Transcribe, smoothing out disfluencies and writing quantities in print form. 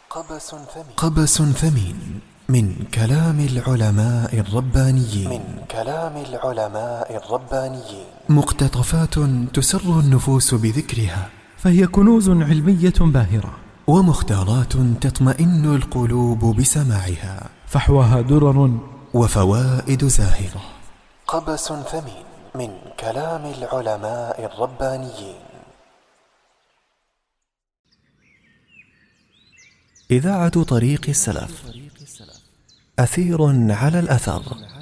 قبس ثمين من كلام العلماء الربانيين مقتطفات تسر النفوس بذكرها، فهي كنوز علمية باهرة، ومختارات تطمئن القلوب بسماعها، فحواها درر وفوائد زاهرة. قبس ثمين من كلام العلماء الربانيين. إذاعة طريق السلف، أثير على الأثر.